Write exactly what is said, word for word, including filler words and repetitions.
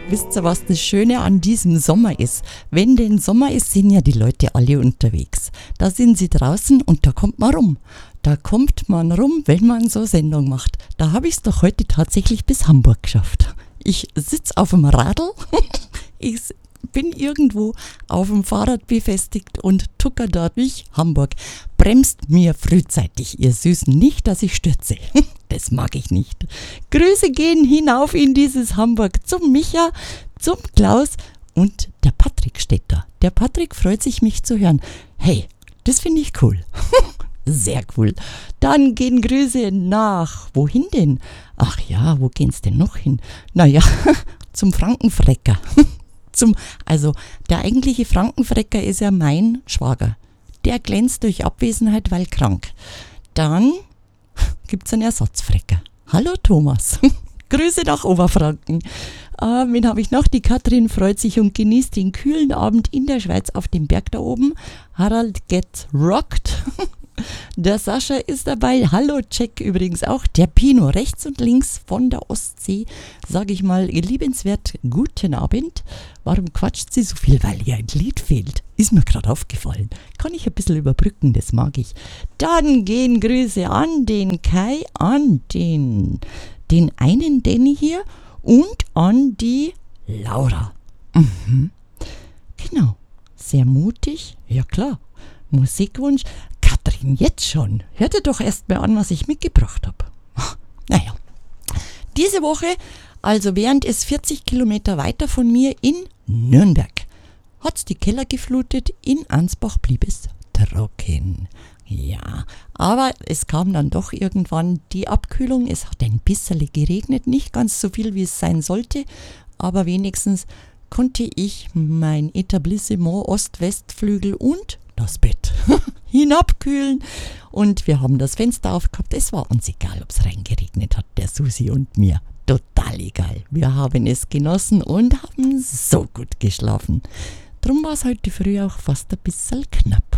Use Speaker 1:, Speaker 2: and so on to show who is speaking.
Speaker 1: Wisst ihr, was das Schöne an diesem Sommer ist? Wenn denn Sommer ist, sind ja die Leute alle unterwegs. Da sind sie draußen und da kommt man rum. Da kommt man rum, wenn man so Sendung macht. Da habe ich es doch heute tatsächlich bis Hamburg geschafft. Ich sitze auf dem Radl, ich bin irgendwo auf dem Fahrrad befestigt und tucker dort durch Hamburg. Bremst mir frühzeitig, ihr Süßen, nicht, dass ich stürze. Das mag ich nicht. Grüße gehen hinauf in dieses Hamburg zum Micha, zum Klaus und der Patrick steht da. Der Patrick freut sich, mich zu hören. Hey, das finde ich cool. Sehr cool. Dann gehen Grüße nach, wohin denn? Ach ja, wo gehen's denn noch hin? Naja, zum Frankenfrecker. Zum, also der eigentliche Frankenfrecker ist ja mein Schwager. Der glänzt durch Abwesenheit, weil krank. Dann gibt es einen Ersatzfrecker. Hallo Thomas. Grüße nach Oberfranken. Äh, wen habe ich noch? Die Katrin freut sich und genießt den kühlen Abend in der Schweiz auf dem Berg da oben. Harald gets rocked. Der Sascha ist dabei. Hallo Jack übrigens auch. Der Pino rechts und links von der Ostsee. Sage ich mal, ihr liebenswert guten Abend. Warum quatscht sie so viel? Weil ihr ein Lied fehlt. Ist mir gerade aufgefallen. Kann ich ein bisschen überbrücken, das mag ich. Dann gehen Grüße an den Kai, an den, den einen Danny hier und an die Laura. Mhm. Genau. Sehr mutig. Ja klar. Musikwunsch. Katrin, jetzt schon. Hört ihr doch erst mal an, was ich mitgebracht habe. Naja. Diese Woche, also während es vierzig Kilometer weiter von mir in Nürnberg, hat es die Keller geflutet, in Ansbach blieb es trocken. Ja, aber es kam dann doch irgendwann die Abkühlung. Es hat ein bisschen geregnet, nicht ganz so viel, wie es sein sollte, aber wenigstens konnte ich mein Etablissement Ost-West-Flügel und das Bett hinabkühlen und wir haben das Fenster aufgehabt. Es war uns egal, ob es reingeregnet hat, der Susi und mir. Total egal. Wir haben es genossen und haben so gut geschlafen. Drum war es heute früh auch fast ein bisschen knapp.